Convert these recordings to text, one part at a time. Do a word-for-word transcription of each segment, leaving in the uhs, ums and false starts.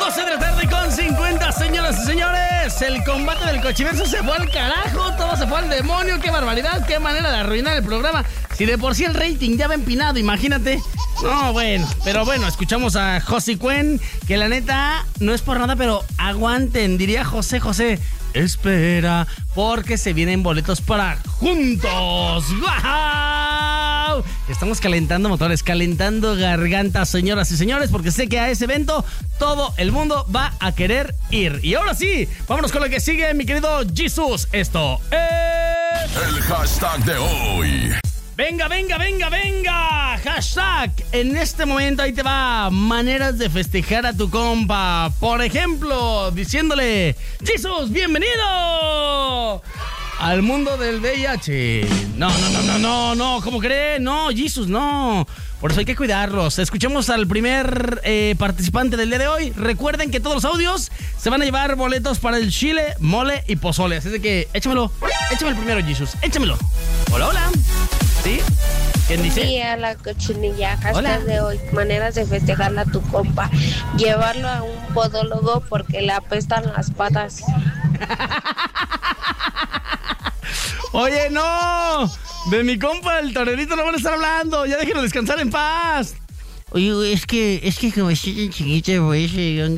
doce de la tarde con cincuenta, señoras y señores. El combate del Cochiverso se fue al carajo, todo se fue al demonio. Qué barbaridad, qué manera de arruinar el programa. Si de por sí el rating ya va empinado, imagínate. No, bueno, pero bueno, escuchamos a José Cuen, que la neta no es por nada, pero aguanten, diría José José. Espera, porque se vienen boletos para Juntos. ¡Wow! Estamos calentando motores, calentando gargantas, señoras y señores, porque sé que a ese evento todo el mundo va a querer ir. Y ahora sí, vámonos con lo que sigue, mi querido Jesús. Esto es... el hashtag de hoy. Venga, venga, venga, venga. Hashtag. En este momento ahí te va. Maneras de festejar a tu compa. Por ejemplo, diciéndole: Jesús, bienvenido al mundo del V I H. No, no, no, no, no, no. ¿Cómo cree? No, Jesús, no. Por eso hay que cuidarlos. Escuchemos al primer eh, participante del día de hoy. Recuerden que todos los audios se van a llevar boletos para el chile, mole y pozole. Así de que échamelo. Échame el primero, Jesús. Échamelo. Hola, hola. ¿Sí? ¿Quién dice? Sí, a la cochinilla. Hashtag Hola. de hoy. Maneras de festejarla a tu compa. Llevarlo a un podólogo porque le apestan las patas. Oye, no. De mi compa, el torerito, no van a estar hablando. Ya déjenlo descansar en paz. Oye, es que, es que como estoy chiquita, pues...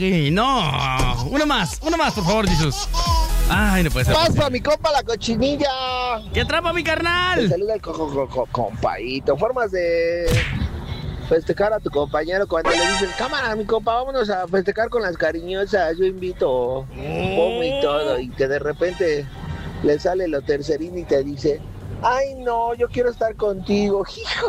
No. Uno más, uno más, por favor, Jesús. Ay, no puede ser. Más para mi compa la cochinilla. ¿Qué atrapa mi carnal? Saluda al co- co- co- compaito. Formas de festejar a tu compañero cuando le dicen, cámara, mi compa, vámonos a festejar con las cariñosas. Yo invito, como y todo. Y que de repente le sale lo tercerín y te dice, ay, no, yo quiero estar contigo.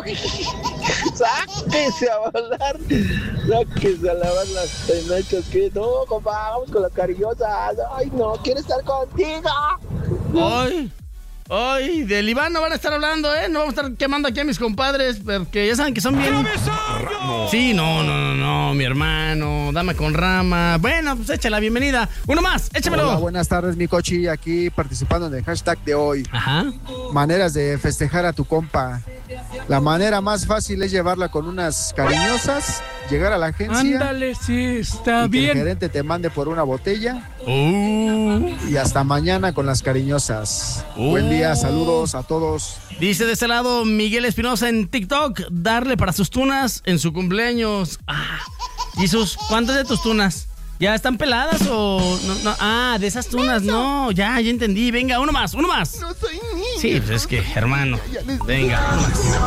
Sáquese a bailar. Sáquese a lavar las penachas. Que no, compa, vamos con las cariñosas. Ay, no, quiero estar contigo. Ay, ay, del Iván no van a estar hablando, ¿eh? No vamos a estar quemando aquí a mis compadres, porque ya saben que son bien... Sí, no, no, no, no, mi hermano, dama con rama. Bueno, pues échale la bienvenida. Uno más, échamelo. Hola, buenas tardes, mi cochi, aquí participando en el hashtag de hoy. Ajá. Maneras de festejar a tu compa. La manera más fácil es llevarla con unas cariñosas, llegar a la agencia. Ándale, sí, está y que bien. el gerente te mande por una botella. Uh. Y hasta mañana con las cariñosas. Uh. Buen día, saludos a todos. Dice de este lado Miguel Espinosa en TikTok, darle para sus tunas en su cumpleaños. Ah, Jesús, ¿cuántas de tus tunas? ¿Ya están peladas o no, no? Ah, de esas tunas, no, ya, ya entendí. Venga, uno más, uno más. No soy niño. Sí, pues es que, hermano, venga, uno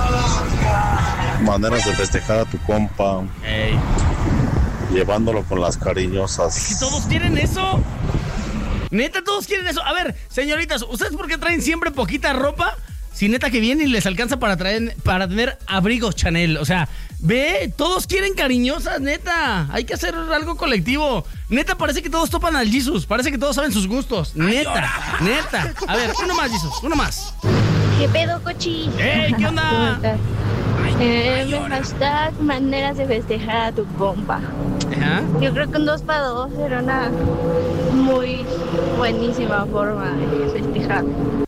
más. Maneras de festejar a tu compa, Ey. llevándolo con las ¿Que cariñosas. todos quieren eso? Neta, todos quieren eso. A ver, señoritas, ¿ustedes por qué traen siempre poquita ropa? Si neta que viene y les alcanza para traer, para tener abrigos Chanel. O sea, ve, todos quieren cariñosas, neta. Hay que hacer algo colectivo. Neta, parece que todos topan al Jesus. Parece que todos saben sus gustos. Neta, neta. A ver, uno más, Jesus, uno más. ¿Qué pedo, cochi? ¡Ey, qué onda! ¿Cómo estás? Eh, mi hashtag maneras de festejar a tu compa. Ajá. Yo creo que un dos para dos era una muy buenísima forma de festejar.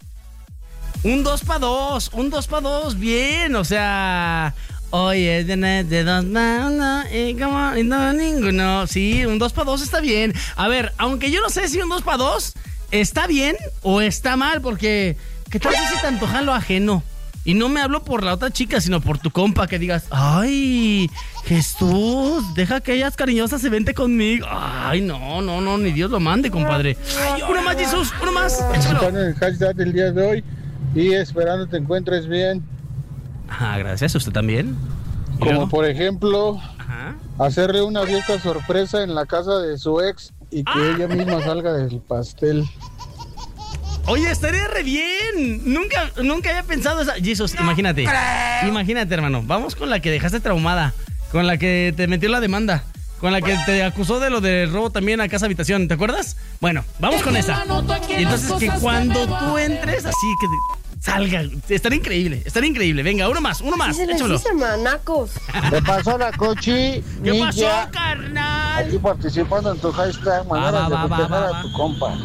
Un dos pa' dos, un dos pa' dos, bien, o sea... Oye, de, de dos, no, no, y como, y no, ninguno. Sí, un dos pa' dos está bien. A ver, aunque yo no sé si un dos pa' dos está bien o está mal, porque... ¿Qué tal si se te antoja lo ajeno? Y no me hablo por la otra chica, sino por tu compa, que digas, ay, Jesús, deja que ellas cariñosas se vente conmigo. Ay, no, no, no, ni Dios lo mande, compadre. Uno más, Jesús, uno más. Échamelo. En el hashtag del día de hoy y esperando te encuentres bien. Ah, gracias, usted también. ¿Y Como luego? por ejemplo, Ajá. hacerle una fiesta sorpresa en la casa de su ex y que ¡Ah! ella misma salga del pastel. Oye, estaría re bien. Nunca, nunca había pensado esa. Jesús, imagínate. Imagínate, hermano. Vamos con la que dejaste traumada. Con la que te metió la demanda. Con la que te acusó de lo de robo también a casa habitación. ¿Te acuerdas? Bueno, vamos con esa. Y entonces que cuando tú entres, así que te salga. Estaría increíble. Estaría increíble. Venga, uno más, uno más. Sí se les Échamelo. dice manacos. ¿Qué pasó la cochi? ¿Qué Ninja? pasó, carnal? Aquí participando en tu hashtag maneras Va, va, de va, festejar va, va. a tu compa.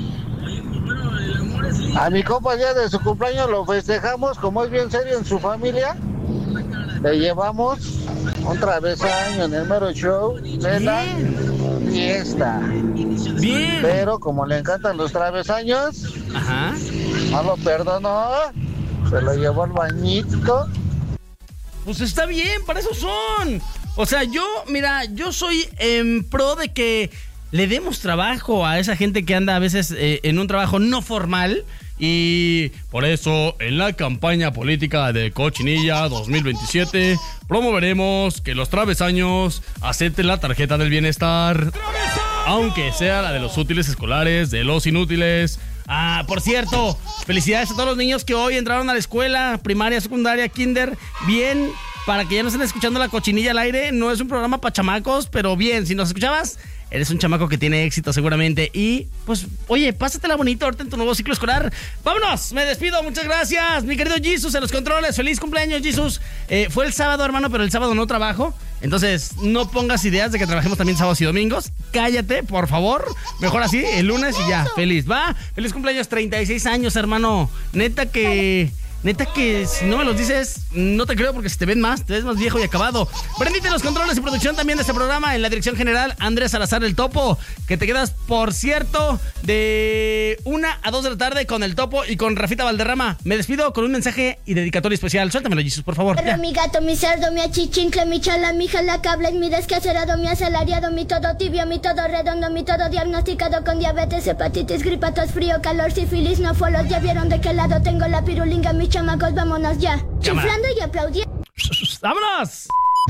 A mi compa ya de su cumpleaños lo festejamos, como es bien serio en su familia. Le llevamos Un travesaño en el mero show de la fiesta. Bien. Pero como le encantan los travesaños, Ajá. no lo perdonó. Se lo llevó al bañito. Pues está bien, para eso son. O sea, yo, mira, yo soy en pro de que le demos trabajo a esa gente que anda a veces eh, en un trabajo no formal. Y por eso, en la campaña política de Cochinilla dos mil veintisiete, promoveremos que los travesaños acepten la tarjeta del bienestar, aunque sea la de los útiles escolares, de los inútiles. Ah, por cierto, felicidades a todos los niños que hoy entraron a la escuela, primaria, secundaria, kinder, bien, para que ya no estén escuchando La Cochinilla al aire. No es un programa para chamacos, pero bien, si nos escuchabas, eres un chamaco que tiene éxito seguramente. Y, pues, oye, pásatela bonito ahorita en tu nuevo ciclo escolar. ¡Vámonos! Me despido, muchas gracias. Mi querido Jesus en los controles. Feliz cumpleaños, Jesus. Eh, fue el sábado, hermano, pero el sábado no trabajo. Entonces, no pongas ideas de que trabajemos también sábados y domingos. Cállate, por favor. Mejor así, el lunes y ya. Feliz, ¿va? Feliz cumpleaños, treinta y seis años, hermano. Neta que... Neta que si no me los dices, no te creo porque si te ven más, te ves más viejo y acabado. Prendite los controles y producción también de este programa. En la dirección general, Andrés Salazar el Topo. Que te quedas, por cierto, de una a dos de la tarde con el Topo y con Rafita Valderrama. Me despido con un mensaje y dedicatoria especial. Suéltamelo, Jesus, por favor. Perro, mi gato, mi cerdo, mi achichincle, mi chala, mi jalacable, mi descacerado, mi asalariado, mi todo tibio, mi todo redondo, mi todo diagnosticado con diabetes, hepatitis, gripa, tos, frío, calor, sífilis, no folos. Ya vieron de qué lado tengo la pirulinga, mi chamacos, vámonos ya. Chiflando y aplaudiendo. ¡Vámonos!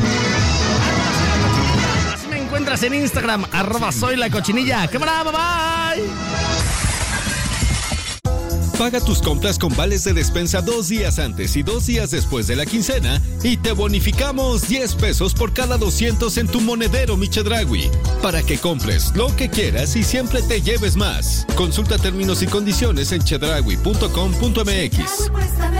Así me encuentras en Instagram, arroba soy la cochinilla. ¡Cámara, bye bye! Paga tus compras con vales de despensa dos días antes y dos días después de la quincena y te bonificamos diez pesos por cada doscientos en tu monedero Mi Chedraui, para que compres lo que quieras y siempre te lleves más. Consulta términos y condiciones en chedraui punto com punto m x.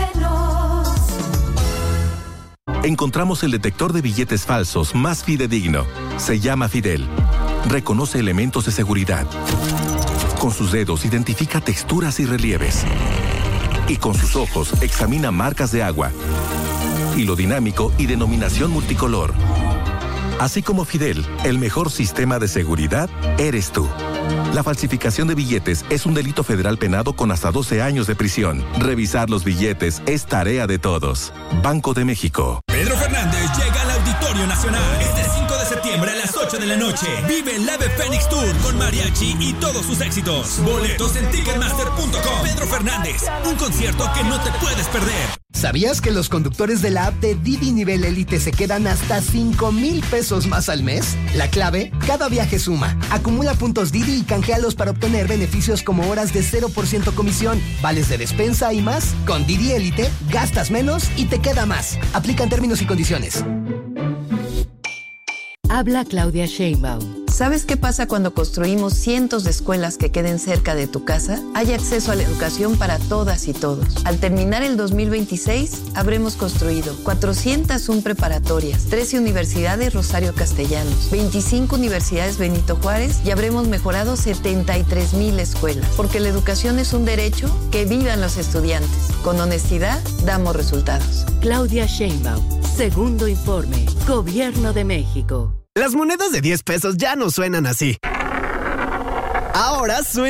Encontramos el detector de billetes falsos más fidedigno. Se llama Fidel. Reconoce elementos de seguridad. Con sus dedos identifica texturas y relieves. Y con sus ojos examina marcas de agua, hilo dinámico y denominación multicolor. Así como Fidel, el mejor sistema de seguridad eres tú. La falsificación de billetes es un delito federal penado con hasta doce años de prisión. Revisar los billetes es tarea de todos. Banco de México. Pedro Fernández llega al Auditorio Nacional este cinco de septiembre a las ocho de la noche. Vive el Ave Fénix Tour con mariachi y todos sus éxitos. Boletos en ticketmaster punto com. Pedro Fernández, un concierto que no te puedes perder. ¿Sabías que los conductores de la app de Didi Nivel Elite se quedan hasta cinco mil pesos más al mes? La clave, cada viaje suma. Acumula puntos Didi y canjealos para obtener beneficios como horas de cero por ciento comisión, vales de despensa y más. Con Didi Elite, gastas menos y te queda más. Aplican términos y condiciones. Habla Claudia Sheinbaum. ¿Sabes qué pasa cuando construimos cientos de escuelas que queden cerca de tu casa? Hay acceso a la educación para todas y todos. Al terminar el dos mil veintiséis, habremos construido cuatrocientas una preparatorias, trece universidades Rosario Castellanos, veinticinco universidades Benito Juárez y habremos mejorado setenta y tres mil escuelas. Porque la educación es un derecho, que vivan los estudiantes. Con honestidad, damos resultados. Claudia Sheinbaum. Segundo informe. Gobierno de México. Las monedas de diez pesos ya no suenan así. Ahora suenan